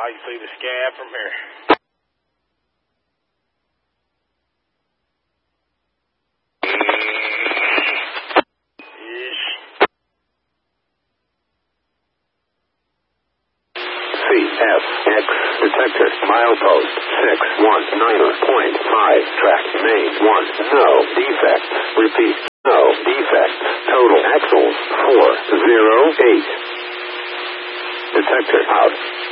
I can see the scab from here. CFX detector milepost 619.5 track main 1 no defects repeat no defects total axles 408 detector out.